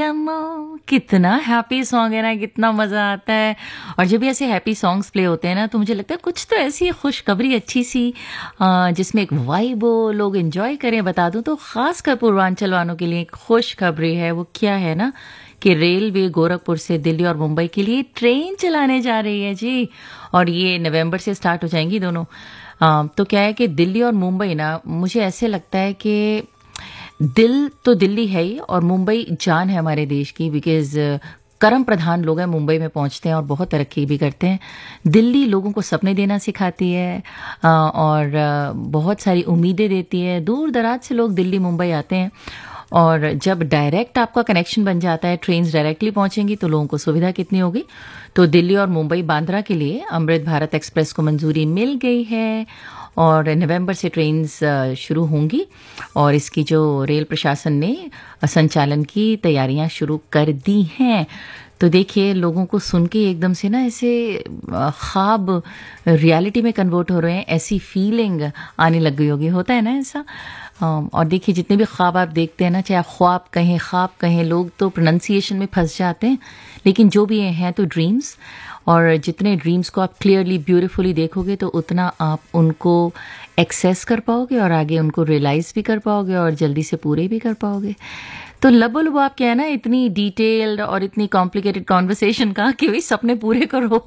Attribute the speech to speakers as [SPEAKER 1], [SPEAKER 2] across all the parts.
[SPEAKER 1] दिलियामो, कितना happy song है ना, कितना मज़ा आता है। और जब भी ऐसे हैप्पी सॉन्ग्स प्ले होते हैं ना तो मुझे लगता है कुछ तो ऐसी खुशखबरी अच्छी सी जिसमें एक वाइब हो, लोग एंजॉय करें। बता दूं तो खासकर पूर्वांचल वालों के लिए एक खुशखबरी है। वो क्या है ना कि रेलवे गोरखपुर से दिल्ली और मुंबई के लिए ट्रेन चलाने जा रही है जी। और ये नवंबर से स्टार्ट हो जाएंगी दोनों। तो क्या है कि दिल्ली और मुंबई ना, मुझे ऐसे लगता है कि दिल तो दिल्ली है ही और मुंबई जान है हमारे देश की, बिकॉज कर्म प्रधान लोग हैं, मुंबई में पहुंचते हैं और बहुत तरक्की भी करते हैं। दिल्ली लोगों को सपने देना सिखाती है और बहुत सारी उम्मीदें देती है। दूर दराज से लोग दिल्ली मुंबई आते हैं और जब डायरेक्ट आपका कनेक्शन बन जाता है, ट्रेन्स डायरेक्टली पहुंचेंगी तो लोगों को सुविधा कितनी होगी। तो दिल्ली और मुंबई बांद्रा के लिए अमृत भारत एक्सप्रेस को मंजूरी मिल गई है और नवंबर से ट्रेन्स शुरू होंगी और इसकी जो रेल प्रशासन ने संचालन की तैयारियां शुरू कर दी हैं। तो देखिए, लोगों को सुन के एकदम से ना ऐसे ख्वाब रियलिटी में कन्वर्ट हो रहे हैं, ऐसी फीलिंग आने लग गई होगी। होता है ना ऐसा। और देखिए, जितने भी ख्वाब आप देखते हैं ना, चाहे ख्वाब कहें, लोग तो प्रोनाउंसिएशन में फंस जाते हैं, लेकिन जो भी हैं तो ड्रीम्स। और जितने ड्रीम्स को आप क्लियरली ब्यूटीफुली देखोगे तो उतना आप उनको एक्सेस कर पाओगे और आगे उनको रियलाइज भी कर पाओगे और जल्दी से पूरे भी कर पाओगे। तो लबो लबो आप क्या है ना, इतनी डिटेल्ड और इतनी कॉम्प्लिकेटेड कॉन्वर्सेशन का कि भाई सपने पूरे करो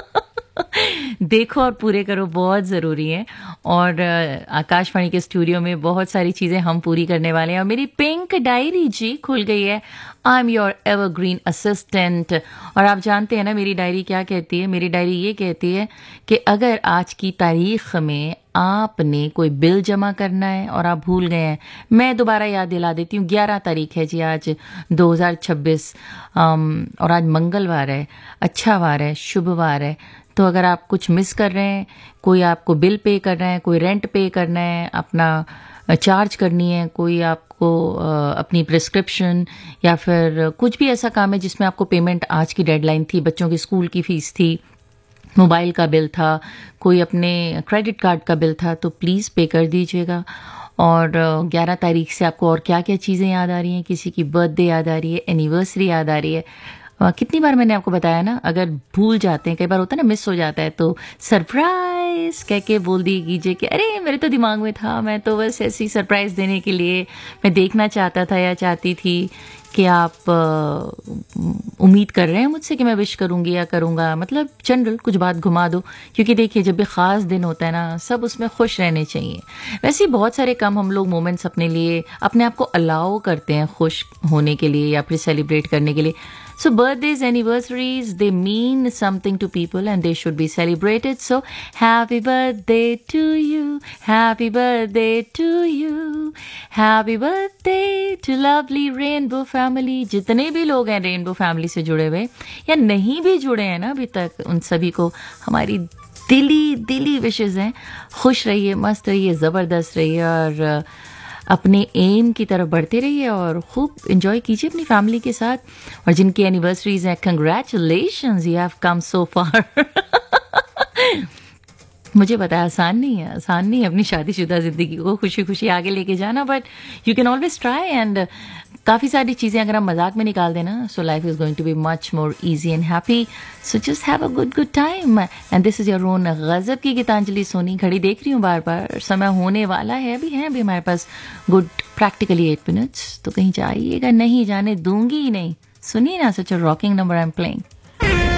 [SPEAKER 1] देखो और पूरे करो, बहुत ज़रूरी है। और आकाशवाणी के स्टूडियो में बहुत सारी चीज़ें हम पूरी करने वाले हैं और मेरी पिंक डायरी जी खुल गई है। I am your evergreen assistant. और आप जानते हैं ना मेरी डायरी क्या कहती है। मेरी डायरी ये कहती है कि अगर आज की तारीख में आपने कोई बिल जमा करना है और आप भूल गए हैं, मैं दोबारा याद दिला देती हूँ। 11 तारीख है जी आज 2026 और आज मंगलवार है, अच्छा वार है, शुभ वार है। तो अगर आप कुछ मिस कर रहे हैं, कोई आपको बिल पे करना है, कोई रेंट पे करना है, अपना चार्ज करनी है, कोई आपको अपनी प्रिस्क्रिप्शन या फिर कुछ भी ऐसा काम है जिसमें आपको पेमेंट आज की डेडलाइन थी, बच्चों की स्कूल की फीस थी, मोबाइल का बिल था, कोई अपने क्रेडिट कार्ड का बिल था, तो प्लीज़ पे कर दीजिएगा। और 11 तारीख से आपको और क्या क्या चीज़ें याद आ रही हैं, किसी की बर्थडे याद आ रही है, एनिवर्सरी याद आ रही है। कितनी बार मैंने आपको बताया ना, अगर भूल जाते हैं, कई बार होता है ना मिस हो जाता है, तो सरप्राइज कह के बोल दीजिए कि अरे मेरे तो दिमाग में था, मैं तो बस ऐसी सरप्राइज देने के लिए मैं देखना चाहता था या चाहती थी कि आप उम्मीद कर रहे हैं मुझसे कि मैं विश करूंगी या करूंगा। मतलब जनरल कुछ बात घुमा दो, क्योंकि देखिए जब भी ख़ास दिन होता है ना, सब उसमें खुश रहने चाहिए। वैसे ही बहुत सारे कम हम लोग मोमेंट्स अपने लिए, अपने आप को अलाउ करते हैं खुश होने के लिए या फिर सेलिब्रेट करने के लिए। So birthdays, anniversaries, they mean something to people and they should be celebrated. So happy birthday to you, happy birthday to you, happy birthday to lovely Rainbow family. जितने भी लोग हैं रेनबो फैमिली से जुड़े हुए या नहीं भी जुड़े हैं ना अभी तक, उन सभी को हमारी दिली विशेस हैं। खुश रहिए, मस्त रहिए, ज़बरदस्त रहिए और अपने एम की तरफ बढ़ते रहिए और खूब एंजॉय कीजिए अपनी फैमिली के साथ। और जिनकी एनिवर्सरीज हैं, कंग्रेचुलेशंस, यू हैव कम सो फार। मुझे पता है आसान नहीं है अपनी शादीशुदा ज़िंदगी को खुशी खुशी आगे लेके जाना, but you can always try. And काफ़ी सारी चीज़ें अगर हम मजाक में निकाल देना, so life is going to be much more easy and happy. So just have a good time and this is your own गज़ब की गीतांजलि सोनी। घड़ी देख रही हूँ बार समय होने वाला है, अभी हमारे पास गुड प्रैक्टिकली 8 मिनट्स, तो कहीं जाइएगा नहीं, जाने दूंगी ही नहीं। सुनिए ना, सच अ rocking number I am playing.